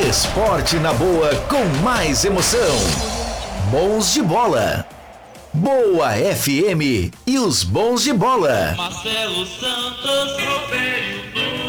Esporte na Boa com mais emoção. Bons de bola. Boa FM e os bons de bola. Marcelo Santos, Roberto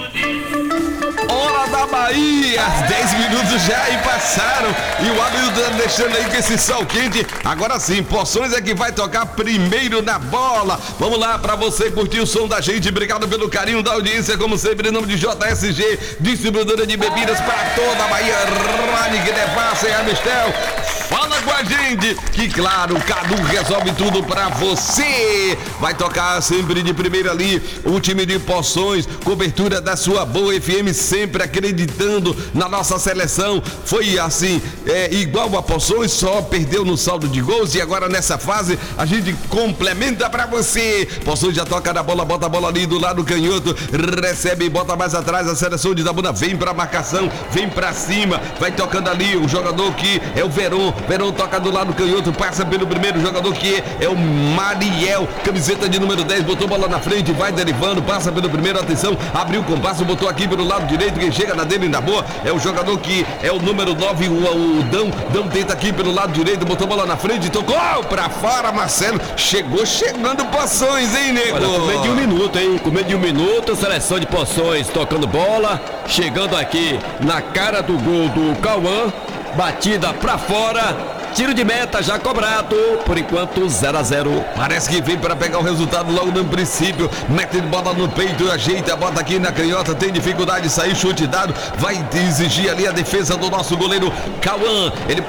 Hora da Bahia, 10 minutos já e passaram. E o Hamilton deixando aí com esse sol quente. Agora sim, Poções é que vai tocar primeiro na bola. Vamos lá pra você curtir o som da gente. Obrigado pelo carinho da audiência, como sempre, em nome de JSG, distribuidora de bebidas para toda a Bahia. Rani, que devassa e Amistel. Fala com a gente, que claro, o Cadu resolve tudo pra você. Vai tocar sempre de primeira ali o time de Poções, cobertura da sua Boa FM, sempre acreditando na nossa seleção. Foi assim, igual a Poções, só perdeu no saldo de gols e agora nessa fase a gente complementa pra você. Poções já toca na bola, bota a bola ali do lado canhoto, recebe e bota mais atrás. A seleção de Itabuna vem pra marcação, vem pra cima, vai tocando ali o jogador que é o Verón toca do lado canhoto, passa pelo primeiro jogador que é o Mariel, camiseta de número 10, botou bola na frente, vai derivando, passa pelo primeiro, atenção, abriu o compasso, botou aqui pelo lado direito, quem chega na dele na boa é o jogador que é o número 9, o Dão tenta aqui pelo lado direito, botou bola na frente, tocou pra fora, Marcelo, chegando Poções, hein, nego? Olha, com medo de um minuto, hein? Com medo de um minuto, seleção de Poções tocando bola, chegando aqui na cara do gol do Cauã, batida pra fora, tiro de meta já cobrado, por enquanto 0-0. Parece que vem para pegar o resultado logo no princípio, mete bola no peito, ajeita, bota aqui na canhota, tem dificuldade de sair, chute dado, vai exigir ali a defesa do nosso goleiro Cauã, ele,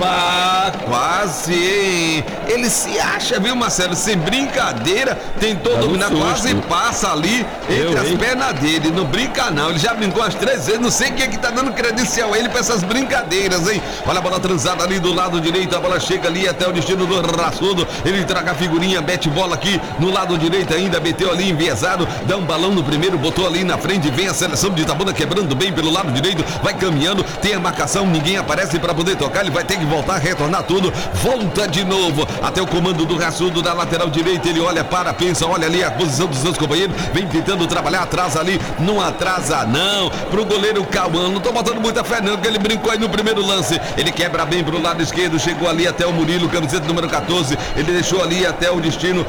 opa, quase, hein? Ele se acha, viu, Marcelo, sem brincadeira, tentou dominar, quase passa ali entre as pernas dele, não brinca não, ele já brincou umas 3 vezes, não sei quem é que tá dando credencial a ele pra essas brincadeiras, hein? Olha a bola transada ali do lado direito, a bola chega ali até o destino do Raçudo, ele traga a figurinha, mete bola aqui no lado direito ainda, meteu ali enviesado, dá um balão no primeiro, botou ali na frente, vem a seleção de Itabuna quebrando bem pelo lado direito, vai caminhando, tem a marcação, ninguém aparece para poder tocar, ele vai ter que voltar, retornar tudo, volta de novo, até o comando do Raçudo da lateral direita, ele olha, para, pensa, olha ali a posição dos seus companheiros, vem tentando trabalhar, atrasa ali, não atrasa não, pro goleiro Cauã, não tô botando muita fé não, porque ele brincou aí no primeiro lance, ele quebra bem pro lado esquerdo, chegou ali até o Murilo, camiseta número 14, ele deixou ali até o destino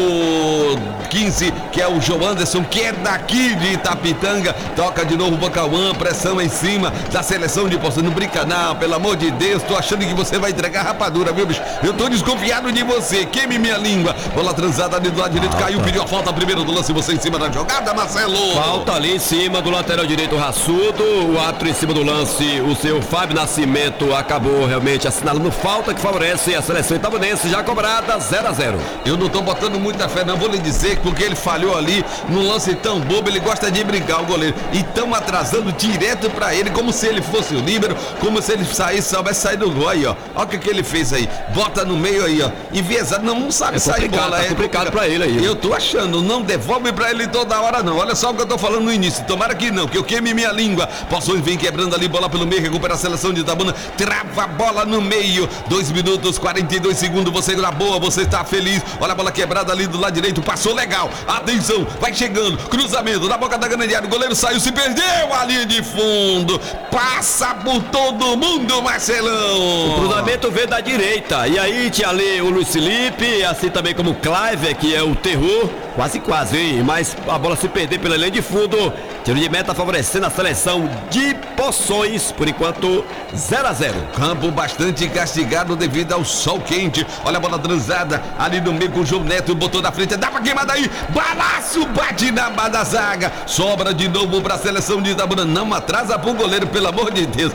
do 15, que é o João Anderson, que é daqui de Itapitanga, toca de novo o Cauã, pressão em cima da seleção de Poções, não brinca não, pelo amor de Deus, tô achando que você vai entregar rapadura, viu, bicho? Eu tô desconfiado de você, queime minha língua, bola transada ali do lado direito, caiu, pediu a falta primeiro do lance, você em cima da jogada, Marcelo. Falta ali em cima do lateral direito, Raçudo, o árbitro em cima do lance, o seu Fábio Nascimento acabou realmente assinalando falta que favorece a seleção itabunense, já cobrada 0-0. Eu não tô botando muita fé não, vou lhe dizer, porque ele falhou ali num lance tão bobo, ele gosta de brincar o goleiro, e tão atrasando direto pra ele, como se ele fosse o líbero, como se ele soubesse sair do gol aí, ó, olha o que ele fez aí, bota no meio aí, ó, enviesado, não sabe sair bola, tá complicado pra ele aí. Eu tô achando, não devolve pra ele toda hora não, olha só o que eu tô falando no início, tomara que não, que eu queime minha língua. Poções vem quebrando ali, bola pelo meio, recupera a seleção de Itabuna, trava a bola no meio, 2 minutos, 42 segundos, você na boa, você está feliz, olha a bola quebrada ali do lado direito, passou legal, atenção, vai chegando, cruzamento, na boca da grande área, o goleiro saiu, se perdeu a linha de fundo, passa por todo mundo, Marcelão. O cruzamento veio da direita, e aí tinha ali o Luiz Felipe, assim também como o Clive, que é o terror, quase, hein? Mas a bola se perder pela linha de fundo, tiro de meta favorecendo a seleção de Poções, por enquanto 0-0. Campo bastante castigado devido ao sol quente, olha a bola transada ali no meio com o João Neto, botou na frente, dá pra queimar daí, balaço, bate na barra da zaga, sobra de novo pra seleção de Itabuna, não atrasa pro goleiro, pelo amor de Deus.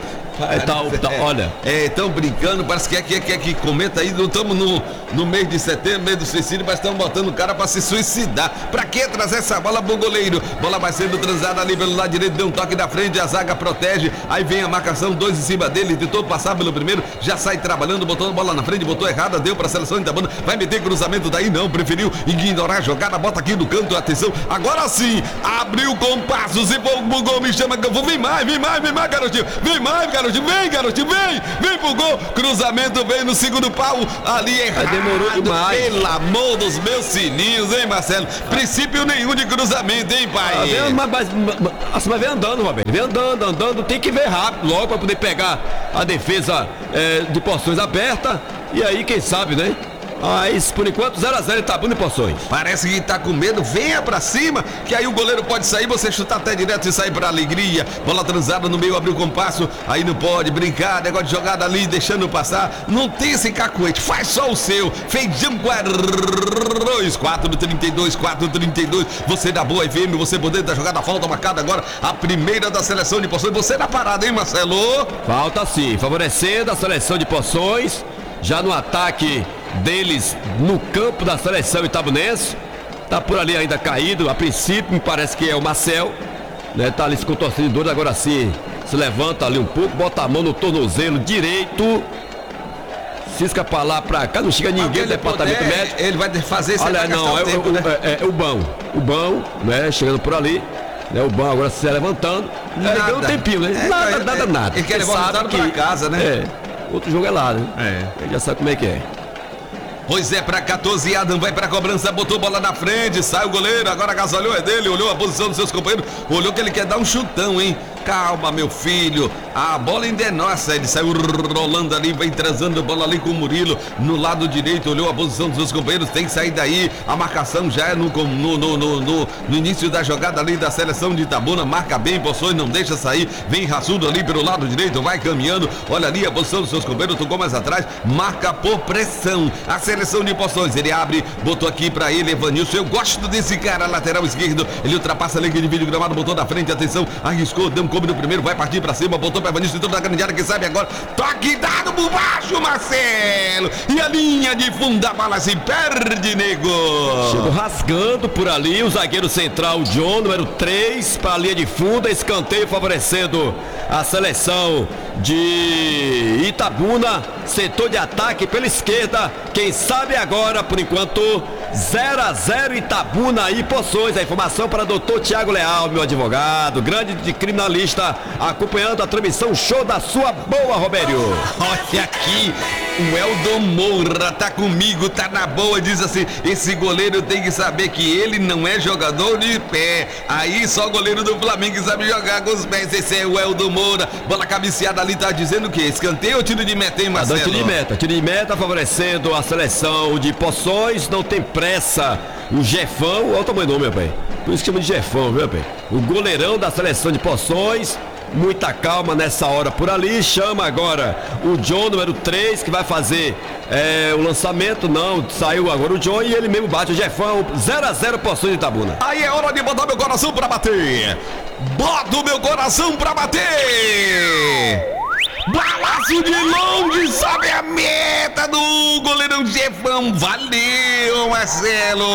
Olha. Estão brincando, parece que que comenta aí, não estamos no mês de setembro, mês do suicídio, mas estão botando o cara para se suicidar. Pra que trazer essa bola pro goleiro? Bola vai sendo transada ali pelo lado direito, deu um toque da frente, a zaga protege, aí vem a marcação, 2 em cima dele, tentou passar pelo primeiro, já sai trabalhando, botou a bola na frente, botou errada, deu pra seleção de Itabuna, vai meter cruzamento daí, não, preferiu ignorar a jogada, bota aqui no canto, atenção, agora sim, abriu compassos e pro gol, me chama que eu vou, vem mais, garotinho, vem mais, garotinho. garotinho, vem pro gol, cruzamento veio no segundo pau, ali errado. Demorou demais. Pelo amor dos meus sininhos, hein, Marcelo? Princípio nenhum de cruzamento, hein, pai? Mas vem andando, Roberto. Vem andando, tem que ver rápido logo pra poder pegar a defesa de Poções aberta. E aí, quem sabe, né? Mas, por enquanto, 0x0 Itabuna e Poções. Parece que tá com medo, venha pra cima, que aí o goleiro pode sair, você chutar até direto e sair pra alegria. Bola transada no meio, abriu o compasso, aí não pode brincar, negócio de jogada ali, deixando passar. Não tem esse cacuete, faz só o seu. Feijão com arroz, 4:32. Você da Boa FM, você poder da jogada, falta marcada agora, a primeira da seleção de Poções. Você na parada, hein, Marcelo? Falta sim, favorecendo a seleção de Poções, já no ataque deles no campo da seleção itabunense. Tá por ali ainda caído, a princípio me parece que é o Marcel, né? Tá ali se contorcendo de dor, agora sim se levanta ali um pouco, bota a mão no tornozelo direito, cisca pra lá, pra cá, não chega ninguém do departamento médico. Ele vai fazer isso. Olha, não, o bão, né? Chegando por ali, né? O bão agora se levantando, ganhou um tempinho, né? Nada. Ele quer levar pra casa, né? Outro jogo é lá, né? Ele já sabe como é que é. Pois é, pra 14, Adam vai pra cobrança, botou bola na frente, sai o goleiro, agora agasalhou, é dele, olhou a posição dos seus companheiros, olhou que ele quer dar um chutão, hein? Calma, meu filho, a bola ainda é nossa. Ele saiu rolando ali, vem transando a bola ali com o Murilo no lado direito, olhou a posição dos seus companheiros, tem que sair daí, a marcação já é no início da jogada ali da seleção de Itabuna, marca bem, Poções, não deixa sair, vem raçudo ali pelo lado direito, vai caminhando, olha ali a posição dos seus companheiros, tocou mais atrás, marca por pressão, a seleção de Poções, ele abre, botou aqui pra ele, Evanilson, eu gosto desse cara, lateral esquerdo, ele ultrapassa a linha de vídeo gramado, botou na frente, atenção, arriscou, deu um come no primeiro, vai partir pra cima, botou pra Evanilson, entrou na grande área, quem sabe agora, toque dado por baixo, Marcelo, e a linha de fundo, a bola se perde, nego. Chegou rasgando por ali, o zagueiro central, John, número 3, pra linha de fundo, escanteio favorecendo a seleção de Itabuna, setor de ataque pela esquerda, quem sabe agora, por enquanto, 0x0 Itabuna e Poções. A informação para doutor Tiago Leal, meu advogado, grande de criminalista, acompanhando a transmissão show da sua boa, Robério. Olha aqui, o Eldon Moura tá comigo, tá na boa, diz assim, esse goleiro tem que saber que ele não é jogador de pé, aí só o goleiro do Flamengo sabe jogar com os pés, esse é o Eldon Moura, bola cabeceada ali, tá dizendo o quê? Escanteio ou tiro de meta, hein, Marcelo? Tiro de meta favorecendo a seleção de Poções, não tem pressa, o Jefão, olha o tamanho do nome, meu pai, por isso que chama de Jefão, viu, pai? O goleirão da seleção de Poções, muita calma nessa hora por ali, chama agora o John, número 3, que vai fazer o lançamento, não, saiu agora o John e ele mesmo bate o Jefão, 0x0 Poções de Itabuna. Aí é hora de botar meu coração pra bater, bota o meu coração pra bater, balaço de longe, sobe a meta do goleirão Jefão, valeu, Marcelo.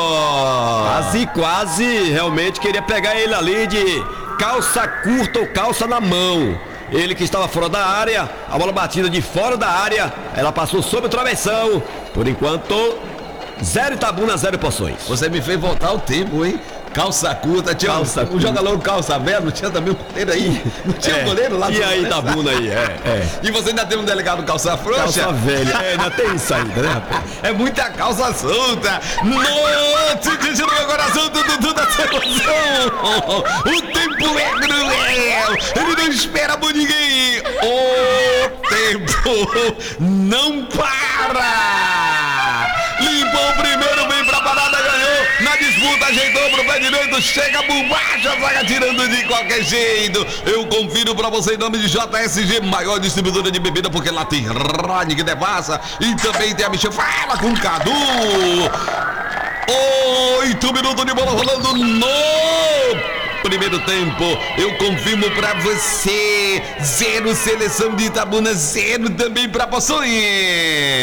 Quase, realmente queria pegar ele ali de calça curta ou calça na mão. Ele que estava fora da área, a bola batida de fora da área, ela passou sobre o travessão. Por enquanto, 0 Itabuna, 0 Poções. Você me fez voltar o tempo, hein? Calça curta, tinha um jogador calça velha, não tinha também um goleiro aí? Não tinha um goleiro lá? E aí, Itabuna aí, E você ainda tem um delegado calça frouxa? Calça velha, ainda tem isso ainda, né, rapaz? É muita calça solta. Nossa, no meu coração, tudo da seleção. O tempo é cruel, ele não espera por ninguém. O tempo não para. Limpou o primeiro, vem pra parada, ganhou. Na disputa, ajeitou pro pé direito, chega por baixo, a zaga tirando de qualquer jeito. Eu confiro pra você em nome de JSG, maior distribuidora de bebida, porque lá tem Rani que devassa e também tem a Michel. Fala com o Cadu. 8 minutos de bola rolando no primeiro tempo. Eu confirmo pra você, 0 seleção de Itabuna, 0 também pra Poções.